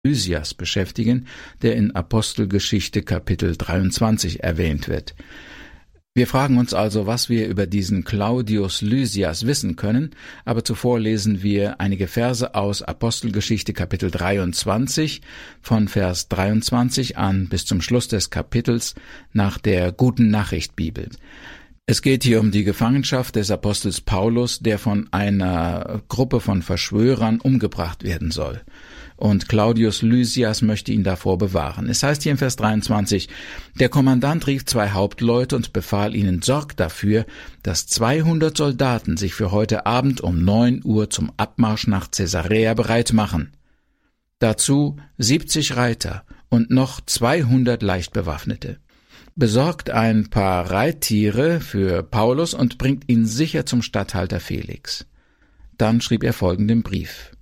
Lysias beschäftigen, der in Apostelgeschichte Kapitel 23 erwähnt wird. Wir fragen uns also, was wir über diesen Claudius Lysias wissen können, aber zuvor lesen wir einige Verse aus Apostelgeschichte Kapitel 23 von Vers 23 an bis zum Schluss des Kapitels nach der Guten Nachricht Bibel. Es geht hier um die Gefangenschaft des Apostels Paulus, der von einer Gruppe von Verschwörern umgebracht werden soll. Und Claudius Lysias möchte ihn davor bewahren. Es heißt hier in Vers 23, der Kommandant rief 2 Hauptleute und befahl ihnen, sorgt dafür, dass 200 Soldaten sich für heute Abend um 9 Uhr zum Abmarsch nach Caesarea bereit machen. Dazu 70 Reiter und noch 200 Leichtbewaffnete. Besorgt ein paar Reittiere für Paulus und bringt ihn sicher zum Statthalter Felix. Dann schrieb er folgenden Brief.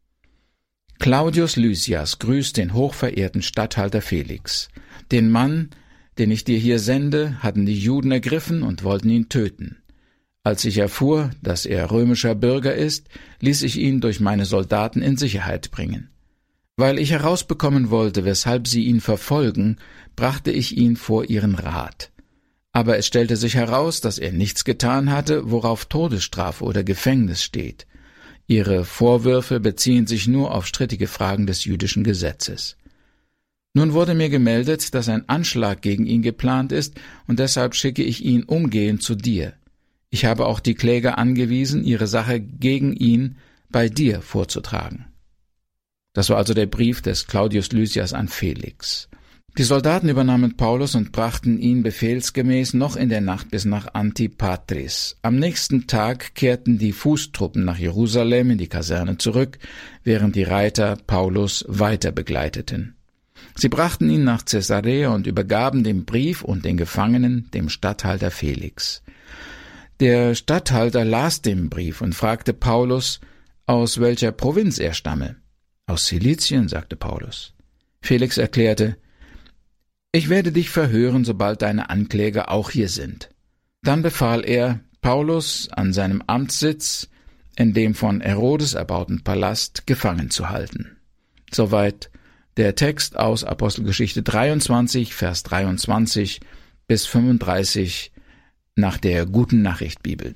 Claudius Lysias grüßt den hochverehrten Statthalter Felix. Den Mann, den ich dir hier sende, hatten die Juden ergriffen und wollten ihn töten. Als ich erfuhr, dass er römischer Bürger ist, ließ ich ihn durch meine Soldaten in Sicherheit bringen. Weil ich herausbekommen wollte, weshalb sie ihn verfolgen, brachte ich ihn vor ihren Rat. Aber es stellte sich heraus, dass er nichts getan hatte, worauf Todesstrafe oder Gefängnis steht. Ihre Vorwürfe beziehen sich nur auf strittige Fragen des jüdischen Gesetzes. Nun wurde mir gemeldet, dass ein Anschlag gegen ihn geplant ist, und deshalb schicke ich ihn umgehend zu dir. Ich habe auch die Kläger angewiesen, ihre Sache gegen ihn bei dir vorzutragen. Das war also der Brief des Claudius Lysias an Felix. Die Soldaten übernahmen Paulus und brachten ihn befehlsgemäß noch in der Nacht bis nach Antipatris. Am nächsten Tag kehrten die Fußtruppen nach Jerusalem in die Kaserne zurück, während die Reiter Paulus weiter begleiteten. Sie brachten ihn nach Caesarea und übergaben den Brief und den Gefangenen dem Statthalter Felix. Der Statthalter las den Brief und fragte Paulus, aus welcher Provinz er stamme. »Aus Silizien«, sagte Paulus. Felix erklärte, »Ich werde dich verhören, sobald deine Ankläger auch hier sind.« Dann befahl er, Paulus an seinem Amtssitz, in dem von Herodes erbauten Palast, gefangen zu halten. Soweit der Text aus Apostelgeschichte 23, Vers 23 bis 35 nach der Guten Nachricht Bibel.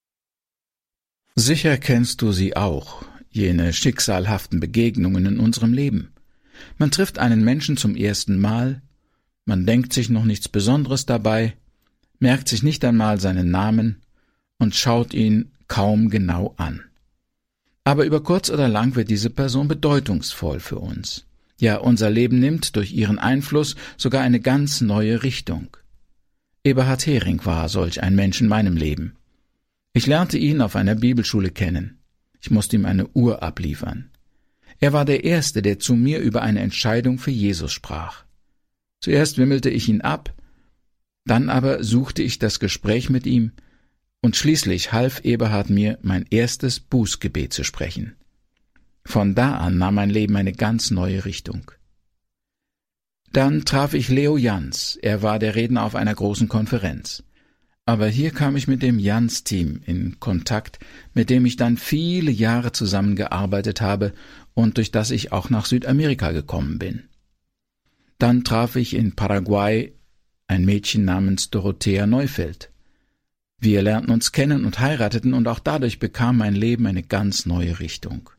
Sicher kennst du sie auch, jene schicksalhaften Begegnungen in unserem Leben. Man trifft einen Menschen zum ersten Mal, man denkt sich noch nichts Besonderes dabei, merkt sich nicht einmal seinen Namen und schaut ihn kaum genau an. Aber über kurz oder lang wird diese Person bedeutungsvoll für uns. Ja, unser Leben nimmt durch ihren Einfluss sogar eine ganz neue Richtung. Eberhard Hering war solch ein Mensch in meinem Leben. Ich lernte ihn auf einer Bibelschule kennen. Ich musste ihm eine Uhr abliefern. Er war der Erste, der zu mir über eine Entscheidung für Jesus sprach. Zuerst wimmelte ich ihn ab, dann aber suchte ich das Gespräch mit ihm, und schließlich half Eberhard mir, mein erstes Bußgebet zu sprechen. Von da an nahm mein Leben eine ganz neue Richtung. Dann traf ich Leo Jans, er war der Redner auf einer großen Konferenz. Aber hier kam ich mit dem Jans-Team in Kontakt, mit dem ich dann viele Jahre zusammengearbeitet habe und durch das ich auch nach Südamerika gekommen bin. Dann traf ich in Paraguay ein Mädchen namens Dorothea Neufeld. Wir lernten uns kennen und heirateten, und auch dadurch bekam mein Leben eine ganz neue Richtung.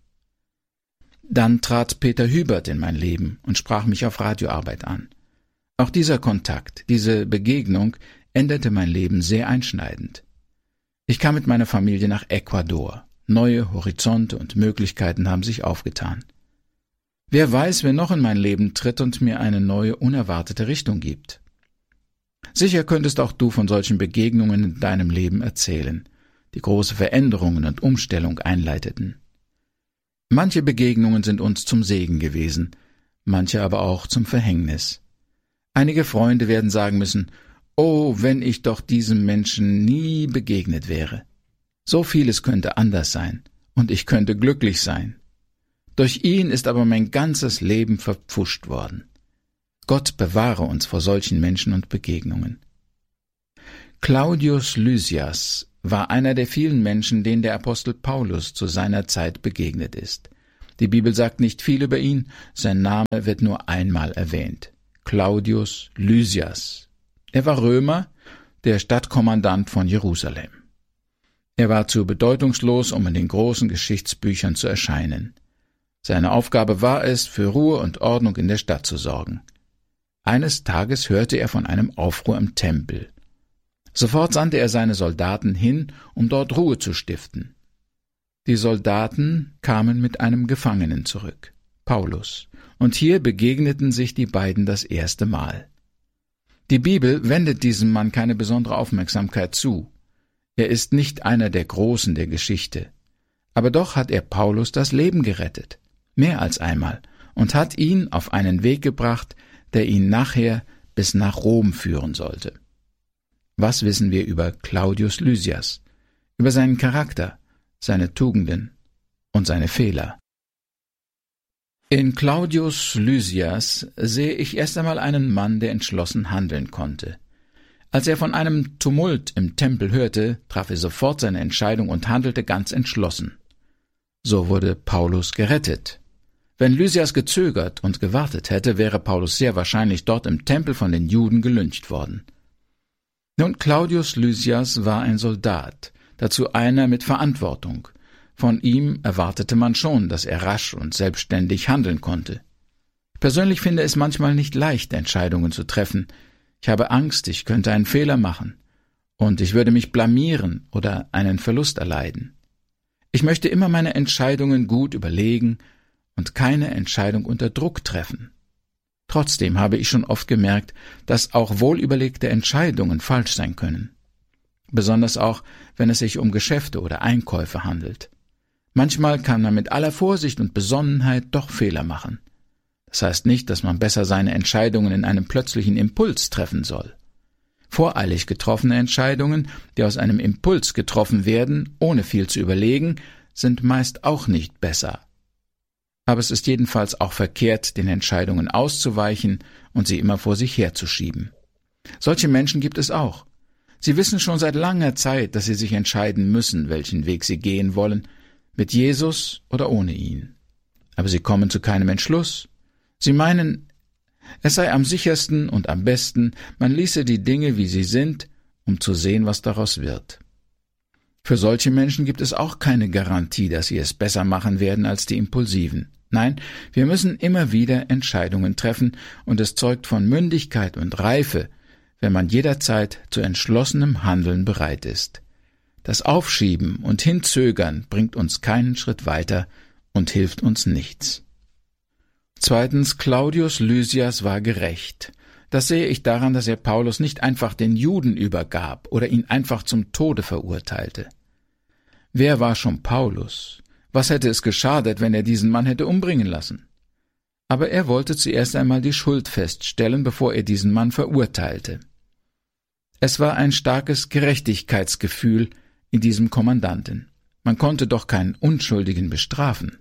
Dann trat Peter Hübert in mein Leben und sprach mich auf Radioarbeit an. Auch dieser Kontakt, diese Begegnung änderte mein Leben sehr einschneidend. Ich kam mit meiner Familie nach Ecuador. Neue Horizonte und Möglichkeiten haben sich aufgetan. Wer weiß, wer noch in mein Leben tritt und mir eine neue, unerwartete Richtung gibt. Sicher könntest auch du von solchen Begegnungen in deinem Leben erzählen, die große Veränderungen und Umstellung einleiteten. Manche Begegnungen sind uns zum Segen gewesen, manche aber auch zum Verhängnis. Einige Freunde werden sagen müssen, »Oh, wenn ich doch diesem Menschen nie begegnet wäre. So vieles könnte anders sein, und ich könnte glücklich sein. Durch ihn ist aber mein ganzes Leben verpfuscht worden.« Gott bewahre uns vor solchen Menschen und Begegnungen. Claudius Lysias war einer der vielen Menschen, denen der Apostel Paulus zu seiner Zeit begegnet ist. Die Bibel sagt nicht viel über ihn, sein Name wird nur einmal erwähnt. Claudius Lysias. Er war Römer, der Stadtkommandant von Jerusalem. Er war zu bedeutungslos, um in den großen Geschichtsbüchern zu erscheinen. Seine Aufgabe war es, für Ruhe und Ordnung in der Stadt zu sorgen. Eines Tages hörte er von einem Aufruhr im Tempel. Sofort sandte er seine Soldaten hin, um dort Ruhe zu stiften. Die Soldaten kamen mit einem Gefangenen zurück, Paulus, und hier begegneten sich die beiden das erste Mal. Die Bibel wendet diesem Mann keine besondere Aufmerksamkeit zu. Er ist nicht einer der Großen der Geschichte. Aber doch hat er Paulus das Leben gerettet, mehr als einmal, und hat ihn auf einen Weg gebracht, der ihn nachher bis nach Rom führen sollte. Was wissen wir über Claudius Lysias, über seinen Charakter, seine Tugenden und seine Fehler? In Claudius Lysias sehe ich erst einmal einen Mann, der entschlossen handeln konnte. Als er von einem Tumult im Tempel hörte, traf er sofort seine Entscheidung und handelte ganz entschlossen. So wurde Paulus gerettet. Wenn Lysias gezögert und gewartet hätte, wäre Paulus sehr wahrscheinlich dort im Tempel von den Juden gelyncht worden. Nun, Claudius Lysias war ein Soldat, dazu einer mit Verantwortung. Von ihm erwartete man schon, dass er rasch und selbstständig handeln konnte. Ich persönlich finde es manchmal nicht leicht, Entscheidungen zu treffen. Ich habe Angst, ich könnte einen Fehler machen und ich würde mich blamieren oder einen Verlust erleiden. Ich möchte immer meine Entscheidungen gut überlegen und keine Entscheidung unter Druck treffen. Trotzdem habe ich schon oft gemerkt, dass auch wohlüberlegte Entscheidungen falsch sein können. Besonders auch, wenn es sich um Geschäfte oder Einkäufe handelt. Manchmal kann man mit aller Vorsicht und Besonnenheit doch Fehler machen. Das heißt nicht, dass man besser seine Entscheidungen in einem plötzlichen Impuls treffen soll. Voreilig getroffene Entscheidungen, die aus einem Impuls getroffen werden, ohne viel zu überlegen, sind meist auch nicht besser. Aber es ist jedenfalls auch verkehrt, den Entscheidungen auszuweichen und sie immer vor sich herzuschieben. Solche Menschen gibt es auch. Sie wissen schon seit langer Zeit, dass sie sich entscheiden müssen, welchen Weg sie gehen wollen, mit Jesus oder ohne ihn. Aber sie kommen zu keinem Entschluss. Sie meinen, es sei am sichersten und am besten, man ließe die Dinge, wie sie sind, um zu sehen, was daraus wird. Für solche Menschen gibt es auch keine Garantie, dass sie es besser machen werden als die Impulsiven. Nein, wir müssen immer wieder Entscheidungen treffen, und es zeugt von Mündigkeit und Reife, wenn man jederzeit zu entschlossenem Handeln bereit ist. Das Aufschieben und Hinzögern bringt uns keinen Schritt weiter und hilft uns nichts. Zweitens, Claudius Lysias war gerecht. Das sehe ich daran, dass er Paulus nicht einfach den Juden übergab oder ihn einfach zum Tode verurteilte. Wer war schon Paulus? Was hätte es geschadet, wenn er diesen Mann hätte umbringen lassen? Aber er wollte zuerst einmal die Schuld feststellen, bevor er diesen Mann verurteilte. Es war ein starkes Gerechtigkeitsgefühl in diesem Kommandanten. Man konnte doch keinen Unschuldigen bestrafen.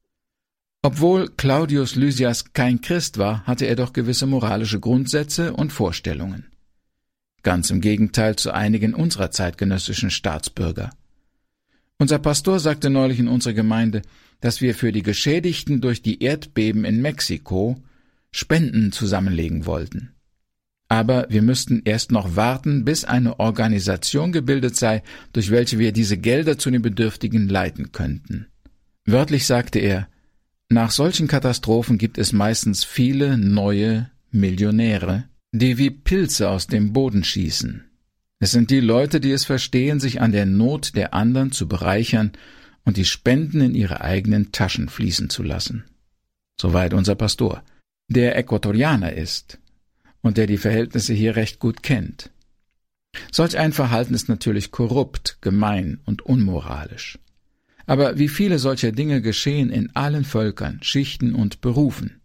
Obwohl Claudius Lysias kein Christ war, hatte er doch gewisse moralische Grundsätze und Vorstellungen. Ganz im Gegenteil zu einigen unserer zeitgenössischen Staatsbürger. Unser Pastor sagte neulich in unserer Gemeinde, dass wir für die Geschädigten durch die Erdbeben in Mexiko Spenden zusammenlegen wollten. Aber wir müssten erst noch warten, bis eine Organisation gebildet sei, durch welche wir diese Gelder zu den Bedürftigen leiten könnten. Wörtlich sagte er, nach solchen Katastrophen gibt es meistens viele neue Millionäre, die wie Pilze aus dem Boden schießen. Es sind die Leute, die es verstehen, sich an der Not der anderen zu bereichern und die Spenden in ihre eigenen Taschen fließen zu lassen. Soweit unser Pastor, der Äquatorianer ist und der die Verhältnisse hier recht gut kennt. Solch ein Verhalten ist natürlich korrupt, gemein und unmoralisch. Aber wie viele solcher Dinge geschehen in allen Völkern, Schichten und Berufen.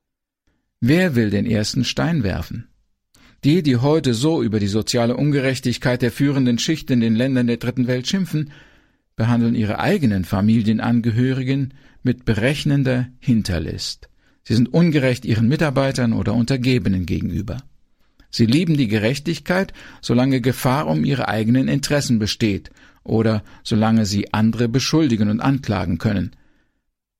Wer will den ersten Stein werfen? Die heute so über die soziale Ungerechtigkeit der führenden Schicht in den Ländern der Dritten Welt schimpfen, behandeln ihre eigenen Familienangehörigen mit berechnender Hinterlist. Sie sind ungerecht ihren Mitarbeitern oder Untergebenen gegenüber. Sie lieben die Gerechtigkeit, solange Gefahr um ihre eigenen Interessen besteht oder solange sie andere beschuldigen und anklagen können.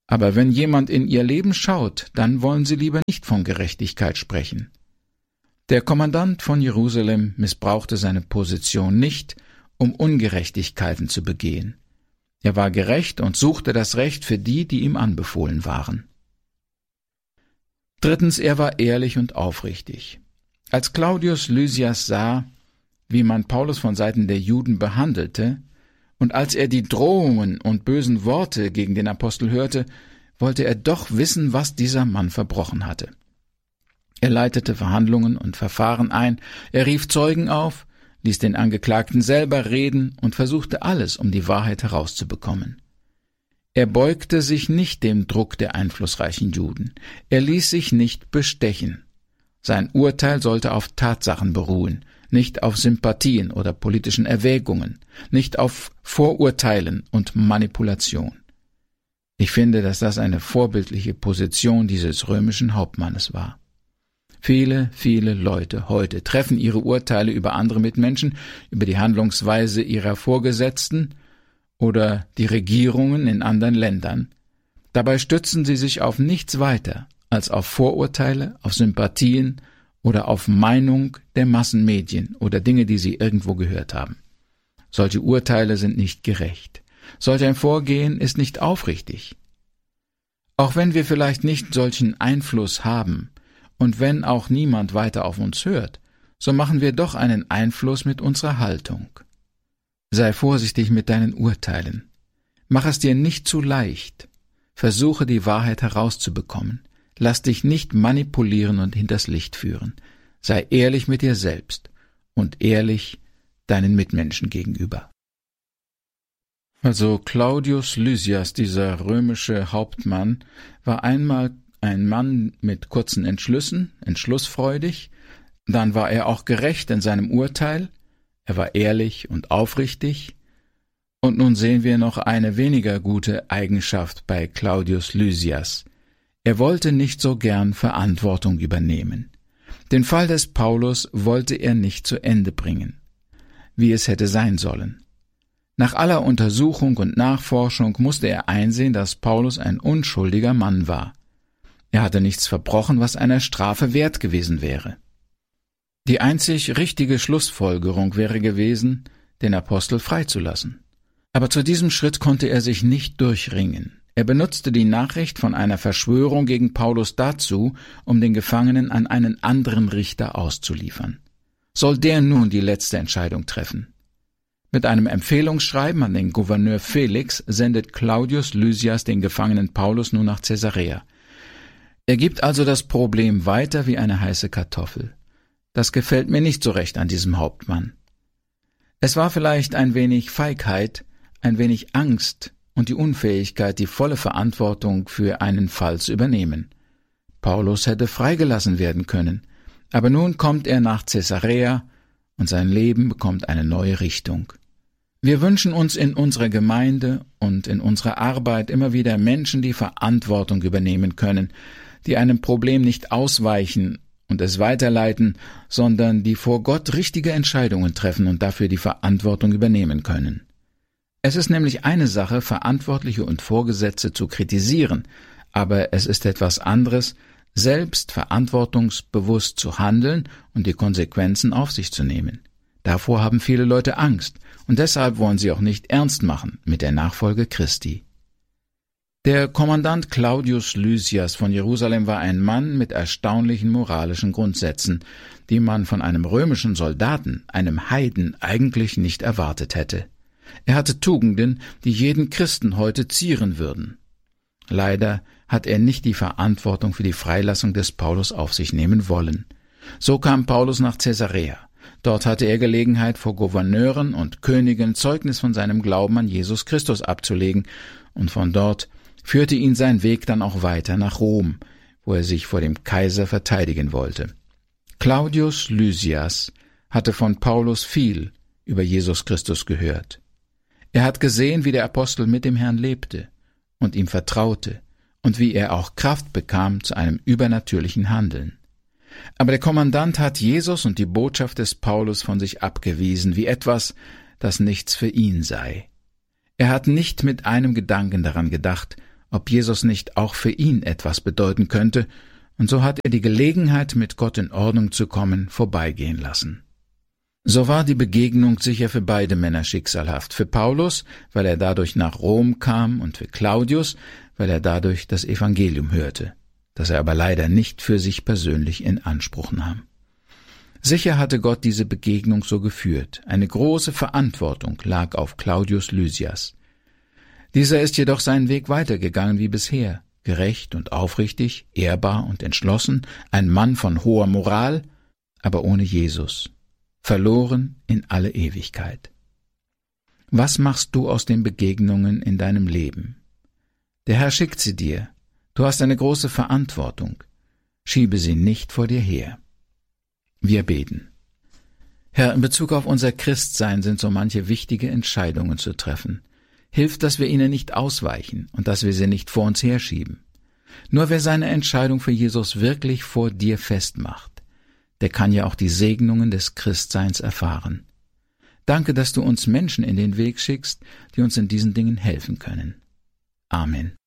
Aber wenn jemand in ihr Leben schaut, dann wollen sie lieber nicht von Gerechtigkeit sprechen. Der Kommandant von Jerusalem missbrauchte seine Position nicht, um Ungerechtigkeiten zu begehen. Er war gerecht und suchte das Recht für die, die ihm anbefohlen waren. Drittens, er war ehrlich und aufrichtig. Als Claudius Lysias sah, wie man Paulus von Seiten der Juden behandelte, und als er die Drohungen und bösen Worte gegen den Apostel hörte, wollte er doch wissen, was dieser Mann verbrochen hatte. Er leitete Verhandlungen und Verfahren ein, er rief Zeugen auf, ließ den Angeklagten selber reden und versuchte alles, um die Wahrheit herauszubekommen. Er beugte sich nicht dem Druck der einflussreichen Juden. Er ließ sich nicht bestechen. Sein Urteil sollte auf Tatsachen beruhen, nicht auf Sympathien oder politischen Erwägungen, nicht auf Vorurteilen und Manipulation. Ich finde, dass das eine vorbildliche Position dieses römischen Hauptmannes war. Viele, viele Leute heute treffen ihre Urteile über andere Mitmenschen, über die Handlungsweise ihrer Vorgesetzten oder die Regierungen in anderen Ländern. Dabei stützen sie sich auf nichts weiter als auf Vorurteile, auf Sympathien oder auf Meinung der Massenmedien oder Dinge, die sie irgendwo gehört haben. Solche Urteile sind nicht gerecht. Solch ein Vorgehen ist nicht aufrichtig. Auch wenn wir vielleicht nicht solchen Einfluss haben und wenn auch niemand weiter auf uns hört, so machen wir doch einen Einfluss mit unserer Haltung. Sei vorsichtig mit deinen Urteilen. Mach es dir nicht zu leicht. Versuche die Wahrheit herauszubekommen. Lass dich nicht manipulieren und hinters Licht führen. Sei ehrlich mit dir selbst und ehrlich deinen Mitmenschen gegenüber. Also Claudius Lysias, dieser römische Hauptmann, war einmal ein Mann mit kurzen Entschlüssen, entschlussfreudig, dann war er auch gerecht in seinem Urteil, er war ehrlich und aufrichtig, und nun sehen wir noch eine weniger gute Eigenschaft bei Claudius Lysias. Er wollte nicht so gern Verantwortung übernehmen. Den Fall des Paulus wollte er nicht zu Ende bringen, wie es hätte sein sollen. Nach aller Untersuchung und Nachforschung musste er einsehen, dass Paulus ein unschuldiger Mann war. Er hatte nichts verbrochen, was einer Strafe wert gewesen wäre. Die einzig richtige Schlussfolgerung wäre gewesen, den Apostel freizulassen. Aber zu diesem Schritt konnte er sich nicht durchringen. Er benutzte die Nachricht von einer Verschwörung gegen Paulus dazu, um den Gefangenen an einen anderen Richter auszuliefern. Soll der nun die letzte Entscheidung treffen? Mit einem Empfehlungsschreiben an den Gouverneur Felix sendet Claudius Lysias den Gefangenen Paulus nun nach Caesarea. Er gibt also das Problem weiter wie eine heiße Kartoffel. Das gefällt mir nicht so recht an diesem Hauptmann. Es war vielleicht ein wenig Feigheit, ein wenig Angst und die Unfähigkeit, die volle Verantwortung für einen Fall zu übernehmen. Paulus hätte freigelassen werden können, aber nun kommt er nach Caesarea und sein Leben bekommt eine neue Richtung. Wir wünschen uns in unserer Gemeinde und in unserer Arbeit immer wieder Menschen, die Verantwortung übernehmen können, die einem Problem nicht ausweichen und es weiterleiten, sondern die vor Gott richtige Entscheidungen treffen und dafür die Verantwortung übernehmen können. Es ist nämlich eine Sache, Verantwortliche und Vorgesetzte zu kritisieren, aber es ist etwas anderes, selbst verantwortungsbewusst zu handeln und die Konsequenzen auf sich zu nehmen. Davor haben viele Leute Angst, und deshalb wollen sie auch nicht ernst machen mit der Nachfolge Christi. Der Kommandant Claudius Lysias von Jerusalem war ein Mann mit erstaunlichen moralischen Grundsätzen, die man von einem römischen Soldaten, einem Heiden, eigentlich nicht erwartet hätte. Er hatte Tugenden, die jeden Christen heute zieren würden. Leider hat er nicht die Verantwortung für die Freilassung des Paulus auf sich nehmen wollen. So kam Paulus nach Caesarea. Dort hatte er Gelegenheit, vor Gouverneuren und Königen Zeugnis von seinem Glauben an Jesus Christus abzulegen, und von dort führte ihn sein Weg dann auch weiter nach Rom, wo er sich vor dem Kaiser verteidigen wollte. Claudius Lysias hatte von Paulus viel über Jesus Christus gehört. Er hat gesehen, wie der Apostel mit dem Herrn lebte und ihm vertraute und wie er auch Kraft bekam zu einem übernatürlichen Handeln. Aber der Kommandant hat Jesus und die Botschaft des Paulus von sich abgewiesen, wie etwas, das nichts für ihn sei. Er hat nicht mit einem Gedanken daran gedacht, ob Jesus nicht auch für ihn etwas bedeuten könnte, und so hat er die Gelegenheit, mit Gott in Ordnung zu kommen, vorbeigehen lassen. So war die Begegnung sicher für beide Männer schicksalhaft, für Paulus, weil er dadurch nach Rom kam, und für Claudius, weil er dadurch das Evangelium hörte, das er aber leider nicht für sich persönlich in Anspruch nahm. Sicher hatte Gott diese Begegnung so geführt. Eine große Verantwortung lag auf Claudius Lysias. Dieser ist jedoch seinen Weg weitergegangen wie bisher, gerecht und aufrichtig, ehrbar und entschlossen, ein Mann von hoher Moral, aber ohne Jesus, verloren in alle Ewigkeit. Was machst du aus den Begegnungen in deinem Leben? Der Herr schickt sie dir. Du hast eine große Verantwortung. Schiebe sie nicht vor dir her. Wir beten. Herr, in Bezug auf unser Christsein sind so manche wichtige Entscheidungen zu treffen. Hilf, dass wir ihnen nicht ausweichen und dass wir sie nicht vor uns herschieben. Nur wer seine Entscheidung für Jesus wirklich vor dir festmacht, der kann ja auch die Segnungen des Christseins erfahren. Danke, dass du uns Menschen in den Weg schickst, die uns in diesen Dingen helfen können. Amen.